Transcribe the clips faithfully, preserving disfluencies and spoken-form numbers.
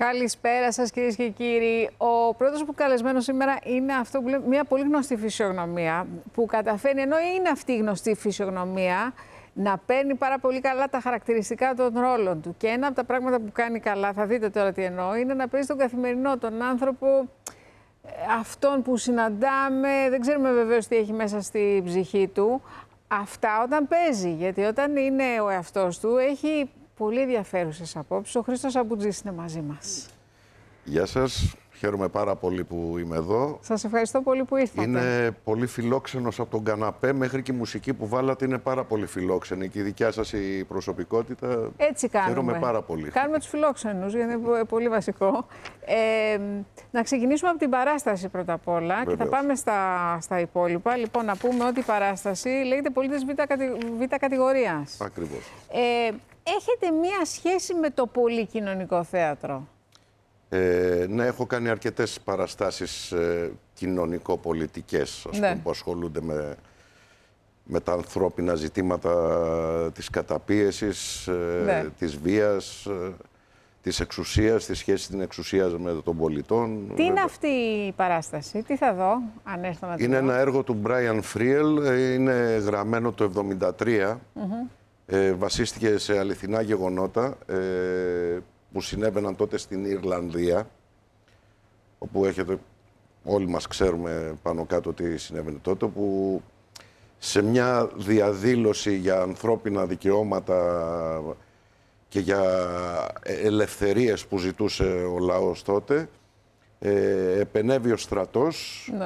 Καλησπέρα σας, κυρίες και κύριοι. Ο πρώτος που καλεσμένο σήμερα είναι αυτό που λέμε μια πολύ γνωστή φυσιογνωμία, που καταφέρνει, ενώ είναι αυτή η γνωστή φυσιογνωμία, να παίρνει πάρα πολύ καλά τα χαρακτηριστικά των ρόλων του. Και ένα από τα πράγματα που κάνει καλά, θα δείτε τώρα τι εννοώ, είναι να παίζει τον καθημερινό, τον άνθρωπο, αυτόν που συναντάμε. Δεν ξέρουμε βεβαίως τι έχει μέσα στη ψυχή του. Αυτά όταν παίζει, γιατί όταν είναι ο εαυτός του, έχει πολύ ενδιαφέρουσες απόψεις. Ο Χρήστος Αμπουτζής είναι μαζί μας. Γεια σας. Χαίρομαι πάρα πολύ που είμαι εδώ. Σας ευχαριστώ πολύ που ήρθατε. Είναι πολύ φιλόξενος από τον καναπέ, μέχρι και η μουσική που βάλατε είναι πάρα πολύ φιλόξενη. Και η δικιά σας η προσωπικότητα. Έτσι κάνουμε. Χαίρομαι πάρα πολύ. Κάνουμε τους φιλόξενους, γιατί είναι πολύ βασικό. Ε, να ξεκινήσουμε από την παράσταση πρώτα απ' όλα. Βεβαίως. Και θα πάμε στα, στα υπόλοιπα. Λοιπόν, να πούμε ότι η παράσταση λέγεται Πολίτες Β' κατη, Β' κατηγορίας. Ακριβώς. Ε, έχετε μία σχέση με το πολυκοινωνικό θέατρο? Ε, ναι, έχω κάνει αρκετές παραστάσεις ε, κοινωνικο-πολιτικές, ας ναι. πούμε, που ασχολούνται με, με τα ανθρώπινα ζητήματα της καταπίεσης, ε, ναι. της βίας, ε, της εξουσίας, της σχέσης την εξουσία με τον πολιτών. Τι είναι αυτή η παράσταση, τι θα δω, αν έρθω να τη Είναι δω. ένα έργο του Brian Friel, είναι γραμμένο το εβδομήντα τρία, mm-hmm. ε, βασίστηκε σε αληθινά γεγονότα, ε, που συνέβαιναν τότε στην Ιρλανδία, όπου έχετε, όλοι μας ξέρουμε πάνω κάτω τι συνέβαινε τότε, που σε μια διαδήλωση για ανθρώπινα δικαιώματα και για ελευθερίες που ζητούσε ο λαός τότε, ε, επενέβη ο στρατός ναι.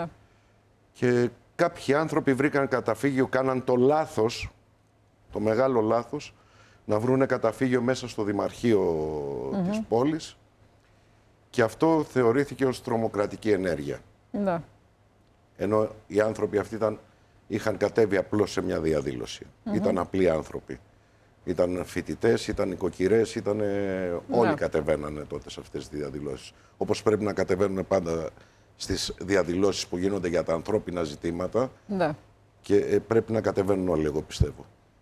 και κάποιοι άνθρωποι βρήκαν καταφύγιο, κάναν το λάθος, το μεγάλο λάθος, να βρούνε καταφύγιο μέσα στο Δημαρχείο mm-hmm. της πόλης, και αυτό θεωρήθηκε ως τρομοκρατική ενέργεια. Ναι. Ενώ οι άνθρωποι αυτοί ήταν, είχαν κατέβει απλώς σε μια διαδήλωση. Mm-hmm. Ήταν απλοί άνθρωποι. Ήταν φοιτητές, ήταν νοικοκυρές, ήταν... Ναι. Όλοι κατεβαίνανε τότε σε αυτές τις διαδηλώσεις. Όπως πρέπει να κατεβαίνουν πάντα στις διαδηλώσεις που γίνονται για τα ανθρώπινα ζητήματα. Ναι. Και πρέπει να κατεβαίνουν όλοι, εγώ πιστεύω.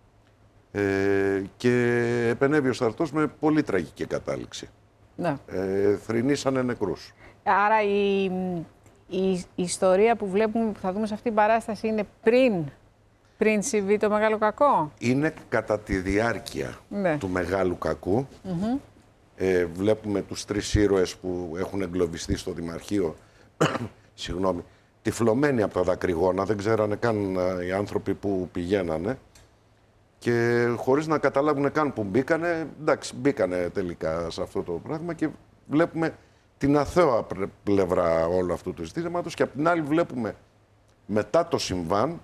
Ε, και επενέβη ο στρατός με πολύ τραγική κατάληξη. Ναι. Ε, θρηνήσανε νεκρούς. Άρα η, η, η ιστορία που βλέπουμε, που θα δούμε σε αυτήν την παράσταση, είναι πριν, πριν συμβεί το μεγάλο κακό? Είναι κατά τη διάρκεια ναι. του μεγάλου κακού. Mm-hmm. ε, βλέπουμε τους τρεις ήρωες που έχουν εγκλωβιστεί στο Δημαρχείο, συγγνώμη, τυφλωμένοι από τα δακρυγόνα, δεν ξέρανε καν οι άνθρωποι που πηγαίνανε. Και χωρίς να καταλάβουν καν που μπήκανε, εντάξει, μπήκανε τελικά σε αυτό το πράγμα, και βλέπουμε την αθώα πλευρά όλου αυτού του ζητήματος, και απ' την άλλη βλέπουμε μετά το συμβάν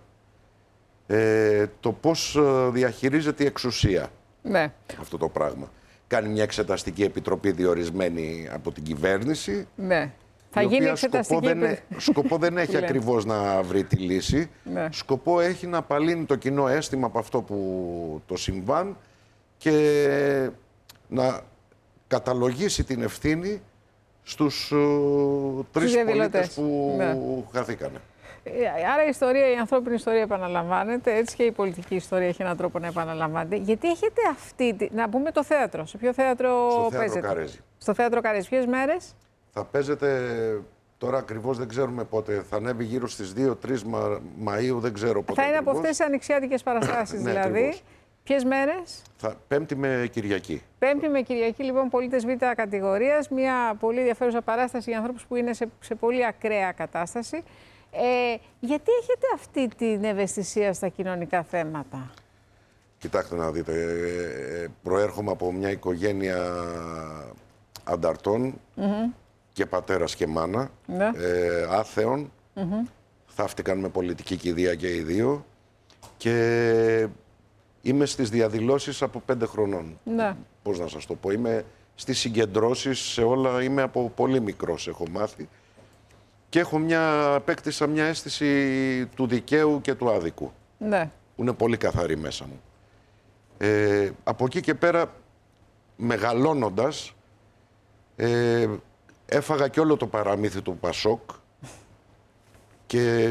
ε, το πώς διαχειρίζεται η εξουσία ναι. αυτό το πράγμα. Κάνει μια εξεταστική επιτροπή διορισμένη από την κυβέρνηση. Ναι. Θα γίνει εξεταστική σκοπό δεν, σκοπό δεν έχει ακριβώς να βρει τη λύση. Ναι. Σκοπό έχει να απαλύνει το κοινό αίσθημα από αυτό που το συμβάν και να καταλογίσει την ευθύνη στους uh, τρεις πολίτες που ναι. χαθήκανε. Άρα η ιστορία, η ανθρώπινη ιστορία επαναλαμβάνεται, έτσι και η πολιτική ιστορία έχει έναν τρόπο να επαναλαμβάνεται. Γιατί έχετε αυτή, να πούμε το θέατρο, σε ποιο θέατρο Στο παίζετε? θέατρο Καρέζη. Στο θέατρο Καρέζη, ποιες μέρες? Θα παίζετε, τώρα ακριβώς δεν ξέρουμε πότε, θα ανέβει γύρω στις δύο τρεις Μαΐου, δεν ξέρω πότε. Θα είναι ακριβώς. Από αυτές τις ανοιξιάτικες παραστάσεις ναι, δηλαδή. Ακριβώς. Ποιες μέρες? Θα, πέμπτη με Κυριακή. Πέμπτη με Κυριακή, λοιπόν, Πολίτες Β' κατηγορίας. Μια πολύ ενδιαφέρουσα παράσταση για ανθρώπους που είναι σε, σε πολύ ακραία κατάσταση. Ε, γιατί έχετε αυτή την ευαισθησία στα κοινωνικά θέματα? Κοιτάξτε να δείτε, προέρχομαι από μια οικογένεια ανταρτών mm-hmm. και πατέρας και μάνα, ναι. ε, άθεων, mm-hmm. θαύτηκαν με πολιτική κηδεία και οι δύο, και είμαι στις διαδηλώσεις από πέντε χρονών. Ναι. Πώς να σας το πω, είμαι στις συγκεντρώσεις σε όλα, είμαι από πολύ μικρός, έχω μάθει, και έχω μια, απέκτησα μια αίσθηση του δικαίου και του άδικου, ναι. που είναι πολύ καθαρή μέσα μου. Ε, από εκεί και πέρα, μεγαλώνοντας, ε, έφαγα και όλο το παραμύθι του Πασόκ, και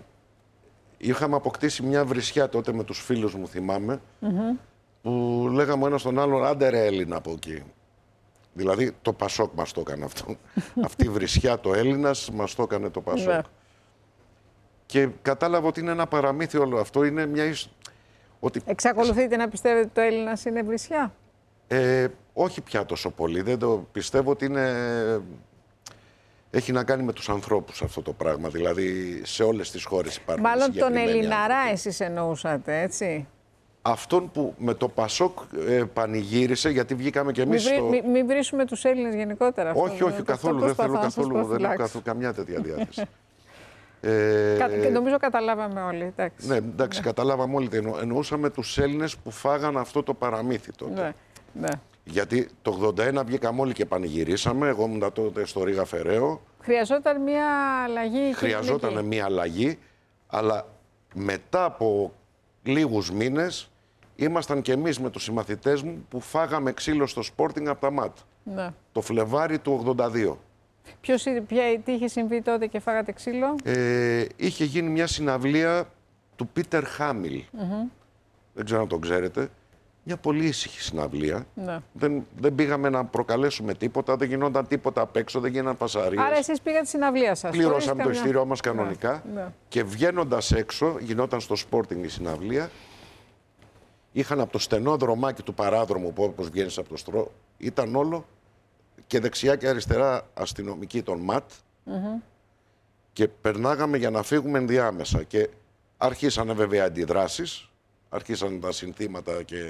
είχαμε αποκτήσει μια βρισιά τότε με τους φίλους μου, θυμάμαι, mm-hmm. που λέγαμε ο ένας τον άλλον, άντε ρε Έλληνα από εκεί. Δηλαδή το Πασόκ μας το έκανε αυτό. Αυτή η βρισιά το Έλληνας μας το έκανε το Πασόκ. Ναι. Και κατάλαβα ότι είναι ένα παραμύθι όλο αυτό. Είναι μια... ότι... Εξακολουθείτε να πιστεύετε ότι το Έλληνας είναι βρισιά? Ε, όχι πια τόσο πολύ. Δεν το πιστεύω ότι είναι... Έχει να κάνει με τους ανθρώπους αυτό το πράγμα. Δηλαδή σε όλες τις χώρες υπάρχουν. Μάλλον τον Ελληναρά εσείς εννοούσατε, έτσι. Αυτόν που με το Πασόκ ε, πανηγύρισε, γιατί βγήκαμε κι εμείς. Μην στο... μη, μη βρίσουμε τους Έλληνες γενικότερα. Αυτό, όχι, όχι, καθόλου. Δεν θέλω καθόλου. Δεν έχω καθόλου καμιά τέτοια διάθεση. ε, Κα, νομίζω καταλάβαμε όλοι. Εντάξει. Ναι, εντάξει, ναι. Καταλάβαμε όλοι. Εννο, εννοούσαμε τους Έλληνες που φάγαν αυτό το παραμύθι τότε. Ναι, ναι. Γιατί το ογδόντα ένα βγήκαμε όλοι και πανηγυρίσαμε. Εγώ ήμουν τότε στο Ρήγα Φεραίο. Χρειαζόταν μια αλλαγή. Χρειαζόταν μια αλλαγή, αλλά μετά από λίγους μήνες ήμασταν κι εμείς με τους συμμαθητές μου που φάγαμε ξύλο στο Sporting από τα ΜΑΤ. Ναι. Το Φλεβάρι του ογδόντα δύο. Ποιος, ποια, τι είχε συμβεί τότε και φάγατε ξύλο? Ε, είχε γίνει μια συναυλία του Πίτερ Χάμιλ. Mm-hmm. Δεν ξέρω αν τον ξέρετε. Μια πολύ ήσυχη συναυλία. Ναι. Δεν, δεν πήγαμε να προκαλέσουμε τίποτα, δεν γινόταν τίποτα απ' έξω, δεν γίναν φασαρίες. Άρα εσείς πήγατε στη συναυλία σας? Πληρώσαμε το ειστήριό μας κανονικά. Ναι. Ναι. Και βγαίνοντας έξω, γινόταν στο Sporting η συναυλία. Είχαν από το στενό δρομάκι του παράδρομου, που όπως βγαίνεις από το στρό, ήταν όλο και δεξιά και αριστερά αστυνομικοί των ΜΑΤ. Mm-hmm. Και περνάγαμε για να φύγουμε ενδιάμεσα. Και αρχίσανε βέβαια αντιδράσεις. Αρχίσαν τα συνθήματα και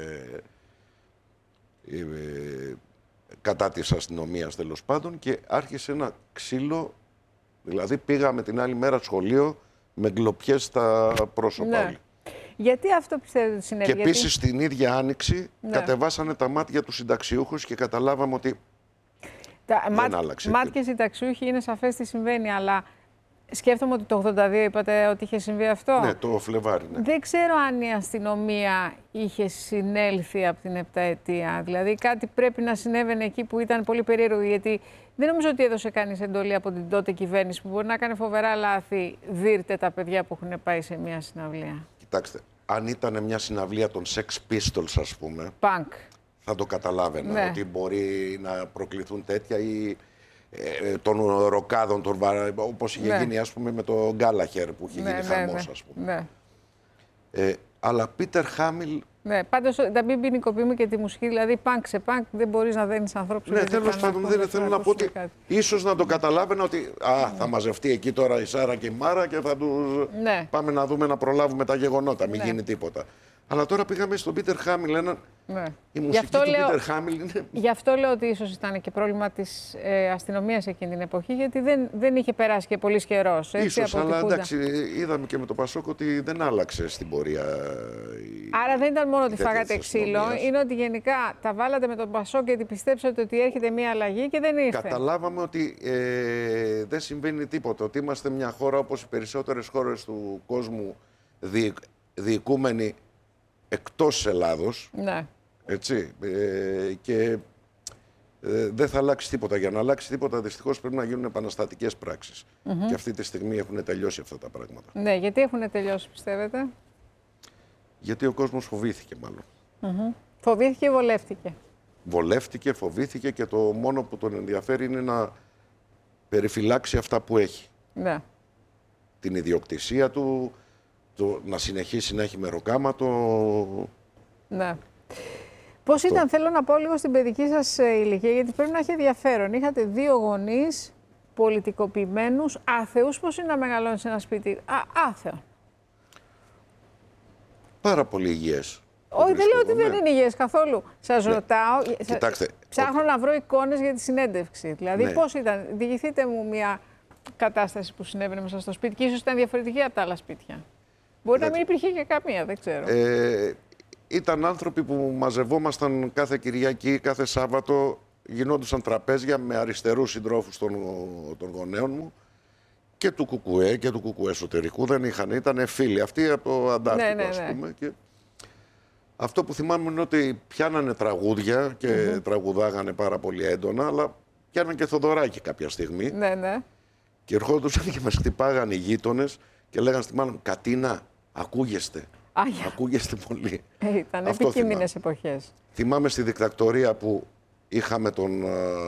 ε, κατά της αστυνομίας τέλος πάντων και άρχισε ένα ξύλο, δηλαδή πήγαμε την άλλη μέρα σχολείο με γκλοπιές στα πρόσωπα. Ναι. Όλοι. Γιατί αυτό πιστεύετε ότι συνέβη? Και επίσης γιατί... την ίδια άνοιξη ναι. κατεβάσανε τα μάτια του συνταξιούχους και καταλάβαμε ότι τα, δεν μάτ, άλλαξε. Μάτ και συνταξιούχοι είναι σαφές τι συμβαίνει, αλλά... Σκέφτομαι ότι το ογδόντα δύο είπατε ότι είχε συμβεί αυτό. Ναι, το Φλεβάρι. Ναι. Δεν ξέρω αν η αστυνομία είχε συνέλθει από την επταετία. Δηλαδή κάτι πρέπει να συνέβαινε εκεί που ήταν πολύ περίεργο. Γιατί δεν νομίζω ότι έδωσε κανείς εντολή από την τότε κυβέρνηση που μπορεί να κάνει φοβερά λάθη. Δείρτε τα παιδιά που έχουν πάει σε μια συναυλία. Κοιτάξτε, αν ήταν μια συναυλία των Sex Pistols, ας πούμε. Punk. Θα το καταλάβαινα ναι. ότι μπορεί να προκληθούν τέτοια ή. Των ροκάδων, των βαρα... όπως είχε ναι. γίνει ας πούμε με το Γκάλαχερ που είχε ναι, γίνει ναι, χαμός, ναι. ας πούμε. Ναι. Ε, αλλά Πίτερ Χάμιλ... Ναι, πάντως να μην ποινικοποιούμε και τη μουσική, δηλαδή πανκ σε πανκ δεν μπορείς να δένεις ανθρώπους. Ναι, τέλος πάντων δεν θέλω να πω ότι κάτι. Ίσως να το καταλάβαινα ότι α, θα μαζευτεί εκεί τώρα η Σάρα και η Μάρα και θα τους ναι. πάμε να δούμε να προλάβουμε τα γεγονότα, μην ναι. γίνει τίποτα. Αλλά τώρα πήγαμε στον Πίτερ Χάμιλ, έναν... Ναι. Η μουσική του λέω... Πίτερ Χάμιλ είναι... Γι' αυτό λέω ότι ίσως ήταν και πρόβλημα της ε, αστυνομίας εκείνη την εποχή, γιατί δεν, δεν είχε περάσει και πολύ καιρός. Ίσως, αλλά εντάξει, είδαμε και με το Πασόκ ότι δεν άλλαξε στην πορεία. Άρα δεν ήταν μόνο ότι φάγατε ξύλο, είναι ότι γενικά τα βάλατε με τον Πασόκ γιατί πιστέψατε ότι έρχεται μια αλλαγή και δεν ήρθε. Καταλάβαμε ότι ε, δεν συμβαίνει τίποτα, ότι είμαστε μια χώρα όπως οι περισσότερες χώρες του κόσμου δι, διοικούμενοι εκτός Ελλάδος, ναι. έτσι, ε, και ε, δεν θα αλλάξει τίποτα. Για να αλλάξει τίποτα, δυστυχώς πρέπει να γίνουν επαναστατικές πράξεις. Mm-hmm. Και αυτή τη στιγμή έχουν τελειώσει αυτά τα πράγματα. Ναι, γιατί έχουν τελειώσει, πιστεύετε? Γιατί ο κόσμος φοβήθηκε, μάλλον. Mm-hmm. Φοβήθηκε ή βολεύτηκε? Βολεύτηκε, φοβήθηκε και το μόνο που τον ενδιαφέρει είναι να περιφυλάξει αυτά που έχει. Ναι. Την ιδιοκτησία του, το να συνεχίσει να έχει μεροκάματο. Ναι. Πώς ήταν, θέλω να πω λίγο στην παιδική σας ηλικία, γιατί πρέπει να έχει ενδιαφέρον. Είχατε δύο γονείς πολιτικοποιημένους, άθεους. Πώς είναι να μεγαλώνεις σε ένα σπίτι Α, άθεο? Πάρα πολύ υγιές. Όχι, δεν λέω ότι ναι. δεν είναι υγιές καθόλου. Σας ναι. ρωτάω, Κοιτάξτε, ψάχνω ότι... να βρω εικόνες για τη συνέντευξη. Δηλαδή, ναι. πώς ήταν, διηγηθείτε μου μια κατάσταση που συνέβαινε μέσα στο σπίτι και ίσως ήταν διαφορετική από τα άλλα σπίτια. Μπορεί να μην υπήρχε και καμία, δεν ξέρω. Ε, ήταν άνθρωποι που μαζευόμασταν κάθε Κυριακή, κάθε Σάββατο, γινόντουσαν τραπέζια με αριστερούς συντρόφους των, των γονέων μου και του Κουκουέ και του Κουκουέ εσωτερικού. Δεν είχαν, ήταν φίλοι αυτοί από το Αντάρτικο, ναι, ναι, ναι. ας πούμε. Και αυτό που θυμάμαι είναι ότι πιάνανε τραγούδια και mm-hmm. τραγουδάγανε πάρα πολύ έντονα, αλλά πιάνανε και Θοδωράκι κάποια στιγμή. Ναι, ναι. Και ερχόντουσαν και μας χτυπάγανε οι γείτονες και λέγανε στη μάνα μου, Κατίνα, ακούγεστε. Άγια. Ακούγεστε πολύ. Ε, ήταν επικίνδυνες εποχές. Θυμάμαι στη δικτακτορία που είχαμε τον,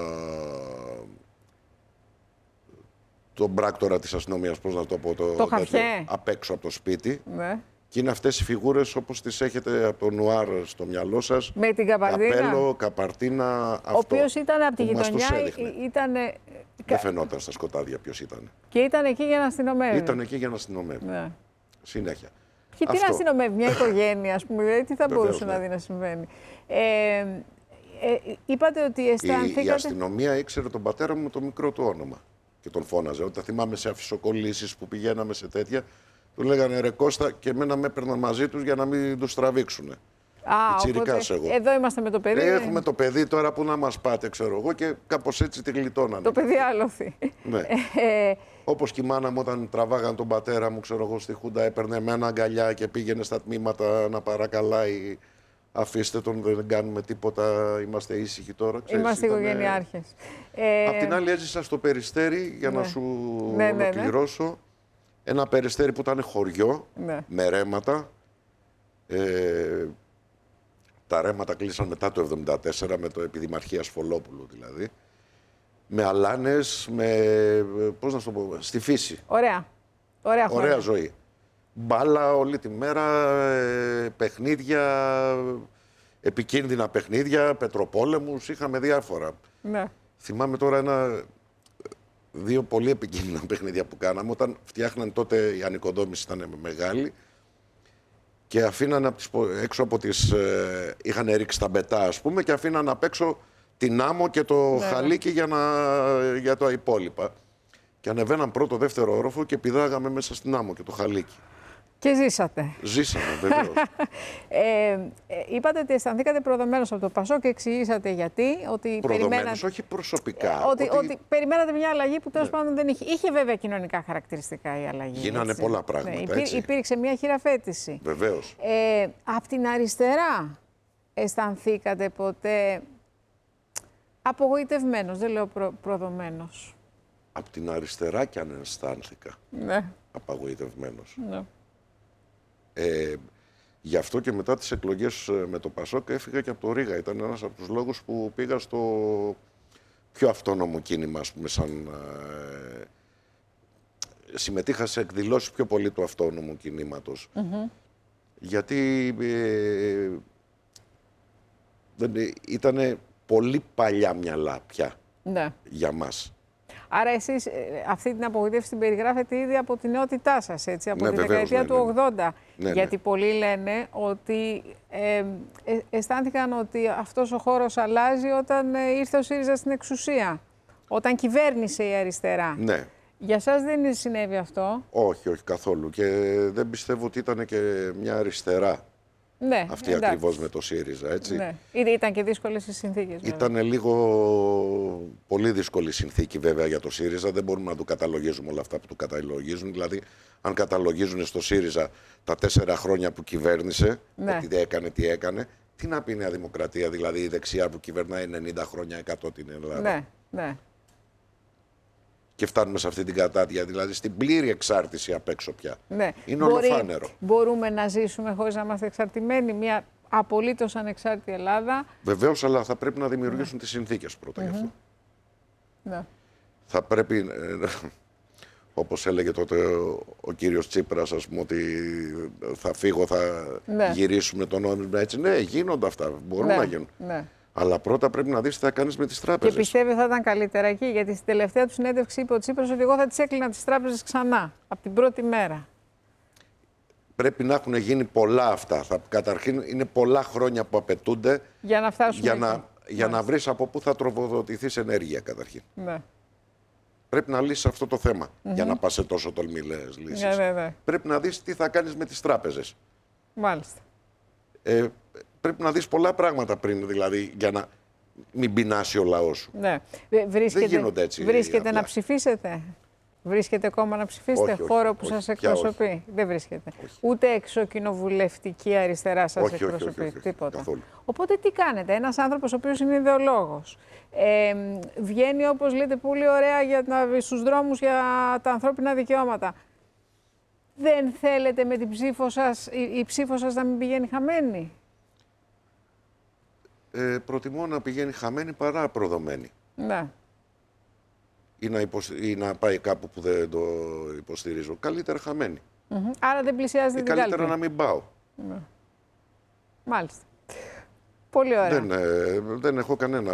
τον πράκτορα της αστυνομίας, πώς να το πω, το, το χαφιέ. απ' έξω από το σπίτι. Ναι. Και είναι αυτές οι φιγούρες όπως τις έχετε από το νουάρ στο μυαλό σας. Με την καπαρδίνα. Καπέλο, καπαρτίνα, αυτό. Ο οποίος ήταν από τη γειτονιά. Ήταν... Δεν φαινόταν στα σκοτάδια ποιος ήταν. Και ήταν εκεί για να αστυνομεύει. Ήταν εκεί για να αστυνομεύει. Ναι. Συνέχεια. Και τι να αστυνομεύει, μια οικογένεια, ας πούμε, δηλαδή, τι θα Βεβαίως, μπορούσε ναι. να δει να συμβαίνει. Ε, ε, είπατε ότι αισθανθήκατε... Η, η αστυνομία ήξερε τον πατέρα μου με το μικρό του όνομα και τον φώναζε. Όταν θυμάμαι σε αφισοκολλήσεις που πηγαίναμε σε τέτοια, του λέγανε ρε Κώστα, και εμένα με έπαιρναν μαζί τους για να μην τους τραβήξουν. Α, οπότε, εγώ. Εδώ είμαστε με το παιδί. Ε, έχουμε το παιδί τώρα που να μας πάτε, ξέρω εγώ, και κάπως έτσι τη γλιτώνανε. Το παιδί άλοθη. Ναι. Ε, Όπως και η μάνα μου όταν τραβάγαν τον πατέρα μου, ξέρω εγώ, στη Χούντα, έπαιρνε με ένα αγκαλιά και πήγαινε στα τμήματα να παρακαλάει. Αφήστε τον, δεν κάνουμε τίποτα, είμαστε ήσυχοι τώρα. Ξέρεις, είμαστε ήτανε... οικογενειάρχες. Ε... Απ' την άλλη έζησα στο Περιστέρι, για ναι. να σου ναι, ναι, ολοκληρώσω. Ναι. Ένα Περιστέρι που ήταν χωριό, ναι. με ρέματα. Ε, τα ρέματα κλείσαν μετά το εβδομήντα τέσσερα, με το επιδημαρχία Σφολόπουλου δηλαδή. Με αλάνες, με, πώς να σου το πω, στη φύση. Ωραία. Ωραία, Ωραία ζωή. Μπάλα όλη τη μέρα, ε, παιχνίδια, επικίνδυνα παιχνίδια, πετροπόλεμους, είχαμε διάφορα. Ναι. Θυμάμαι τώρα ένα, δύο πολύ επικίνδυνα παιχνίδια που κάναμε, όταν φτιάχναν τότε, η ανοικοδόμηση ήταν μεγάλη και αφήναν από τις, έξω από τις, ε, είχαν ρίξει τα μπετά ας πούμε και αφήναν απ' έξω την άμμο και το ναι. χαλίκι για, να, για τα υπόλοιπα. Και ανεβαίναν πρώτο, δεύτερο όροφο και πηδάγαμε μέσα στην άμμο και το χαλίκι. Και ζήσατε. Ζήσαμε, βεβαίως. ε, ε, είπατε ότι αισθανθήκατε προδομένος από το Πασόκ και εξηγήσατε γιατί. Ότι προδομένος, όχι προσωπικά. Ε, ότι, ότι... ότι περιμένατε μια αλλαγή που τέλος ναι. πάντων δεν είχε. Είχε βέβαια κοινωνικά χαρακτηριστικά η αλλαγή. Γίνανε έτσι. πολλά πράγματα. Ναι, υπήρ, έτσι. Υπήρξε μια χειραφέτηση. Βεβαίως. Ε, απ' την αριστερά αισθανθήκατε ποτέ απογοητευμένος, δεν λέω προ, προδομένος. Απ' την αριστερά κι αν αισθάνθηκα. Ναι. Απογοητευμένος. Ναι. Ε, γι' αυτό και μετά τις εκλογές με το Πασόκ έφυγα και από το Ρήγα. Ήταν ένας από τους λόγους που πήγα στο πιο αυτόνομο κίνημα, ας πούμε, σαν... Ε, συμμετείχα σε εκδηλώσεις πιο πολύ του αυτόνομου κινήματος. Mm-hmm. Γιατί ε, ήταν πολύ παλιά μυαλά πια ναι. για μας. Άρα εσείς αυτή την απογοήτευση την περιγράφετε ήδη από την νεότητά σας, έτσι, από ναι, τη βεβαίως, δεκαετία ναι, του ναι. ογδόντα. Ναι, γιατί ναι. πολλοί λένε ότι ε, ε, αισθάνθηκαν ότι αυτός ο χώρος αλλάζει όταν ε, ήρθε ο ΣΥΡΙΖΑ στην εξουσία, όταν κυβέρνησε η αριστερά. Ναι. Για σας δεν συνέβη αυτό? Όχι, όχι καθόλου. Και δεν πιστεύω ότι ήταν και μια αριστερά. Ναι, αυτή εντάξει. ακριβώς με το ΣΥΡΙΖΑ, έτσι. Ναι. Ήταν και δύσκολες οι συνθήκες. Ήταν λίγο πολύ δύσκολη συνθήκη βέβαια για το ΣΥΡΙΖΑ. Δεν μπορούμε να του καταλογίζουμε όλα αυτά που του καταλογίζουν. Δηλαδή, αν καταλογίζουν στο ΣΥΡΙΖΑ τα τέσσερα χρόνια που κυβέρνησε, ναι. ότι έκανε τι έκανε, τι να πει η Νέα Δημοκρατία, δηλαδή η δεξιά που κυβερνάει ενενήντα χρόνια, εκατό την Ελλάδα. Ναι, ναι. Και φτάνουμε σε αυτή την κατάδια, δηλαδή στην πλήρη εξάρτηση απ' έξω πια. Ναι. Είναι Μπορεί, ολοφάνερο. Μπορούμε να ζήσουμε χωρίς να είμαστε εξαρτημένοι, μια απολύτως ανεξάρτητη Ελλάδα. Βεβαίως, αλλά θα πρέπει να δημιουργήσουν ναι. τις συνθήκες πρώτα mm-hmm. γι' αυτό. Ναι. Θα πρέπει, ε, όπως έλεγε τότε ο, ο κύριος Τσίπρας, ας πούμε, ότι θα φύγω, θα ναι. γυρίσουμε το νόμισμα, έτσι. Ναι, γίνονται αυτά, μπορούν ναι. να γίνουν. Ναι. Αλλά πρώτα πρέπει να δεις τι θα κάνεις με τις τράπεζες. Και πιστεύει θα ήταν καλύτερα εκεί, γιατί στην τελευταία του συνέντευξη είπε ο Τσίπρας ότι εγώ θα τις έκλεινα τις τράπεζες ξανά, από την πρώτη μέρα. Πρέπει να έχουν γίνει πολλά αυτά. Θα, καταρχήν είναι πολλά χρόνια που απαιτούνται για να φτάσουμε για, εκεί. να, για να βρεις από πού θα τροφοδοτηθείς ενέργεια καταρχήν. Ναι. Πρέπει να λύσεις αυτό το θέμα mm-hmm. για να πας σε τόσο τολμηλές λύσεις. Ναι, ναι, ναι. Πρέπει να δεις τι θα κάνεις με τις τράπεζες. Μάλιστα. Ε, πρέπει να δεις πολλά πράγματα πριν, δηλαδή, για να μην πεινάσει ο λαός σου. Ναι. Βρίσκεται, Δεν γίνονται έτσι. Βρίσκεται απλά. να ψηφίσετε. Βρίσκεται κόμμα να ψηφίσετε, όχι, χώρο όχι, που όχι, σας πια εκπροσωπεί? όχι. Δεν βρίσκεται. Όχι. Ούτε εξοκοινοβουλευτική αριστερά σας όχι, εκπροσωπεί. όχι, όχι, όχι, τίποτα. Καθόλου. Οπότε τι κάνετε? Ένας άνθρωπος ο οποίος είναι ιδεολόγος. Ε, βγαίνει, όπως λέτε πολύ ωραία, για να, στους δρόμους για τα ανθρώπινα δικαιώματα. Δεν θέλετε με την ψήφο σας, η, η ψήφο σας να μην πηγαίνει χαμένη? ε, προτιμώ να πηγαίνει χαμένη παρά προδομένη. Ναι. Ή να, υποσ... ή να πάει κάπου που δεν το υποστηρίζω. Καλύτερα χαμένη. Mm-hmm. Άρα δεν πλησιάζεται την κάλπη. Καλύτερα να μην πάω. Ναι. Μάλιστα. Πολύ ωραία. Δεν, ε, δεν έχω κανένα,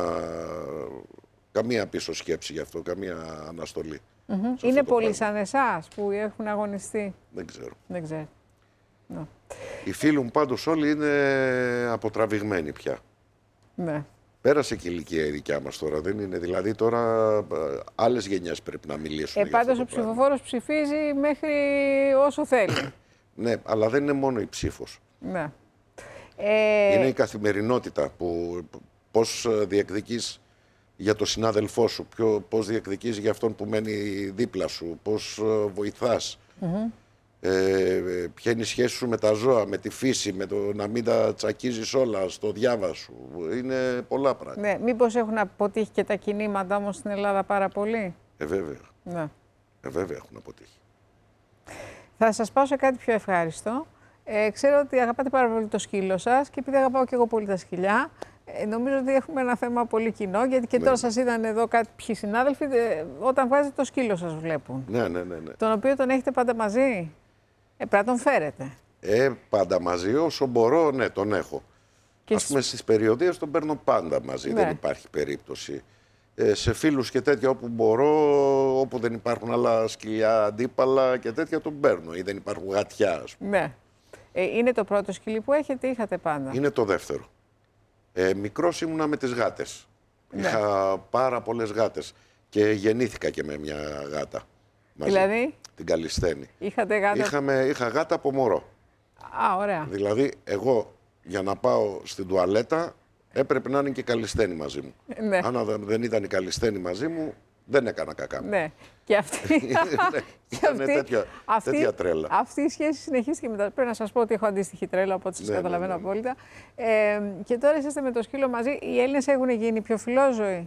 καμία πίσω σκέψη γι' αυτό, καμία αναστολή. Mm-hmm. Είναι πολλοί σαν εσάς που έχουν αγωνιστεί. Δεν ξέρω. Δεν ξέρω. No. Οι φίλοι μου πάντως όλοι είναι αποτραβηγμένοι πια. Ναι. Πέρασε και η ηλικία η δικιά μας τώρα, δεν είναι. Δηλαδή τώρα άλλες γενιές πρέπει να μιλήσουν. Ε, πάντως ο ψηφοφόρος ψηφίζει μέχρι όσο θέλει. Ναι, αλλά δεν είναι μόνο η ψήφος. Ναι. Ε... Είναι η καθημερινότητα που πώς διεκδικείς για τον συνάδελφό σου, ποιο, πώς διεκδικείς για αυτόν που μένει δίπλα σου, πώς βοηθάς. Mm-hmm. Ε, ποια είναι η σχέση σου με τα ζώα, με τη φύση, με το να μην τα τσακίζεις όλα στο διάβα σου. Είναι πολλά πράγματα. Ναι, μήπως έχουν αποτύχει και τα κινήματα όμως στην Ελλάδα πάρα πολύ. Ε, βέβαια. Ναι. Ε, βέβαια έχουν αποτύχει. Θα σας πάω σε κάτι πιο ευχάριστο. Ε, ξέρω ότι αγαπάτε πάρα πολύ το σκύλο σας και επειδή αγαπάω και εγώ πολύ τα σκυλιά, ε, νομίζω ότι έχουμε ένα θέμα πολύ κοινό, γιατί και ναι. Τώρα σας είδαν εδώ κάποιοι συνάδελφοι, ε, όταν βγάζετε το σκύλο σας βλέπουν. Ναι, ναι, ναι, ναι. Τον οποίο τον έχετε πάντα μαζί. Ε, πρέπει να τον φέρετε. Ε, πάντα μαζί, όσο μπορώ, ναι, τον έχω. Και ας πούμε στις περιοδίες τον παίρνω πάντα μαζί, ναι. Δεν υπάρχει περίπτωση. Ε, σε φίλους και τέτοια όπου μπορώ, όπου δεν υπάρχουν άλλα σκυλιά αντίπαλα και τέτοια τον παίρνω ή δεν υπάρχουν γατιά, ας πούμε. Ναι. Ε, είναι το πρώτο σκυλί που έχετε ή είχατε πάντα? Είναι το δεύτερο. Ε, μικρός ήμουνα με τις γάτες. Ναι. Είχα πάρα πολλές γάτες και γεννήθηκα και με μια γάτα. Μαζί. Δηλαδή? Την Καλισθένη. Είχατε γάτα? Είχαμε, είχα γάτα από μωρό. Α, ωραία. Δηλαδή, εγώ για να πάω στην τουαλέτα έπρεπε να είναι και η Καλισθένη μαζί μου. Ναι. Αν δεν ήταν η Καλισθένη μαζί μου, δεν έκανα κακά. Ναι. Και αυτή, ναι, και αυτή, τέτοια, αυτή, τέτοια τρέλα. Αυτή η σχέση συνεχίστηκε μετά. Πρέπει να σας πω ότι έχω αντίστοιχη τρέλα, οπότε σας ναι, καταλαβαίνω ναι, ναι. απόλυτα. Ε, και τώρα είσαστε με το σκύλο μαζί. Οι Έλληνες έχουν γίνει πιο φιλόζωοι?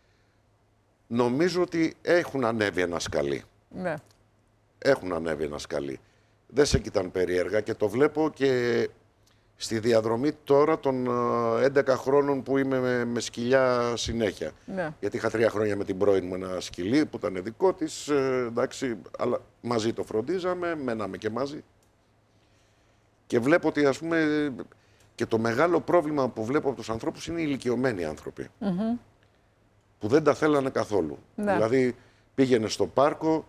Νομίζω ότι έχουν ανέβει ένα σκαλί. Ναι. Έχουν ανέβει ένα σκαλί. Δεν σε κοιτάνε περίεργα και το βλέπω και στη διαδρομή τώρα των έντεκα χρόνων που είμαι με, με σκυλιά συνέχεια. Ναι. Γιατί είχα τρία χρόνια με την πρώην μου ένα σκυλί που ήταν δικό της, ε, εντάξει, αλλά μαζί το φροντίζαμε, μέναμε και μαζί. Και βλέπω ότι, ας πούμε, και το μεγάλο πρόβλημα που βλέπω από τους ανθρώπους είναι οι ηλικιωμένοι άνθρωποι. Mm-hmm. Που δεν τα θέλανε καθόλου. Ναι. Δηλαδή πήγαινε στο πάρκο,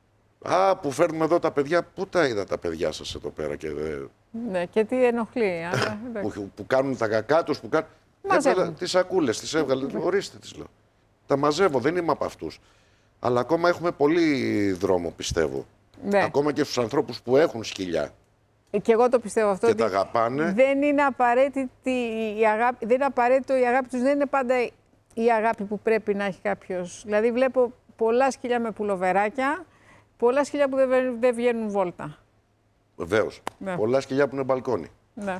α, που φέρνουμε εδώ τα παιδιά, πού τα είδα τα παιδιά σας εδώ πέρα και δεν... Ναι, και τι ενοχλεί. Αλλά... που, που κάνουν τα κακά τους, που κάνουν... Έβγαλα τις σακούλες, τις έβγαλε, ορίστε τις λέω. Τα μαζεύω, δεν είμαι από αυτούς. Αλλά ακόμα έχουμε πολύ δρόμο, πιστεύω. Ναι. Ακόμα και στους ανθρώπους που έχουν σκυλιά. Και εγώ το πιστεύω αυτό. Και τα αγαπάνε. Δεν είναι απαραίτητη η αγάπη, δεν είναι απαραίτητο η αγάπη τους, δεν είναι πάντα η αγάπη που πρέπει να έχει κάποιος. Δηλαδή βλέπω πολλά σκυλιά με πουλοβεράκια, πολλά σκυλιά που δεν, δεν βγαίνουν βόλτα. Βεβαίως. Ναι. Πολλά σκυλιά που είναι μπαλκόνι. Ναι.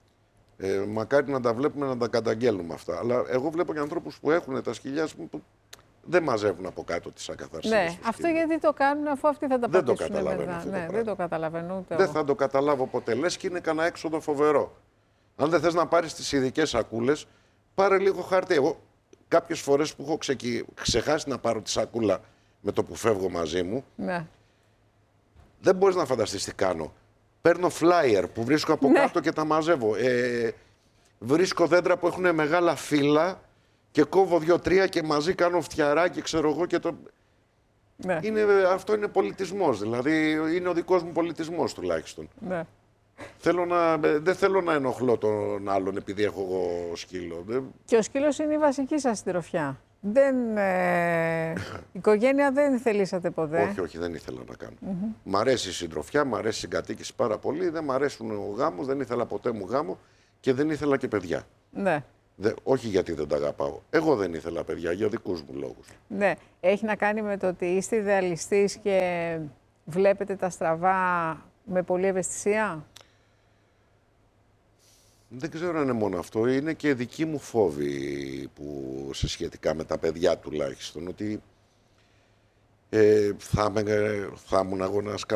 Ε, μακάρι να τα βλέπουμε, να τα καταγγέλνουμε αυτά. Αλλά εγώ βλέπω και ανθρώπους που έχουν τα σκυλιά που δεν μαζεύουν από κάτω τις ακαθαρσίες. Ναι, αυτό γιατί το κάνουν, αφού αυτοί θα τα δεν πατήσουν το καταλαβαίνω μετά. Ναι, δεν το καταλαβαίνω ούτε Δεν εγώ. θα το καταλάβω ποτέ. Λες και είναι κανένα έξοδο φοβερό. Αν δεν θες να πάρεις τις ειδικές σακούλες, πάρε λίγο χαρτί. Εγώ κάποιες φορές που έχω ξεκι... ξεχάσει να πάρω τη σακούλα με το που φεύγω μαζί μου, ναι. Δεν μπορείς να φανταστείς τι κάνω. Παίρνω flyer που βρίσκω από ναι. κάτω και τα μαζεύω. Ε, βρίσκω δέντρα που έχουν μεγάλα φύλλα και κόβω δύο-τρία και μαζί κάνω φτιαράκι, ξέρω εγώ. Και το... ναι. είναι, αυτό είναι πολιτισμός. Δηλαδή είναι ο δικός μου πολιτισμός τουλάχιστον. Ναι. Θέλω να, δεν θέλω να ενοχλώ τον άλλον επειδή έχω εγώ σκύλο. Και ο σκύλος είναι η βασική σας συντροφιά. Δεν, ε, η οικογένεια δεν θελήσατε ποτέ. Όχι, όχι, δεν ήθελα να κάνω. Mm-hmm. Μ' αρέσει η συντροφιά, μ' αρέσει η συγκατοίκηση πάρα πολύ. Δεν μ' αρέσουν ο γάμος, δεν ήθελα ποτέ μου γάμο και δεν ήθελα και παιδιά. Ναι. Δε, όχι γιατί δεν τα αγαπάω. Εγώ δεν ήθελα παιδιά για δικούς μου λόγους. Ναι. Έχει να κάνει με το ότι είστε ιδεαλιστής και βλέπετε τα στραβά με πολλή ευαισθησία. Δεν ξέρω αν είναι μόνο αυτό. Είναι και δική μου φόβη που σε σχετικά με τα παιδιά τουλάχιστον. Ότι ε, θα, θα ήμουν αγώνας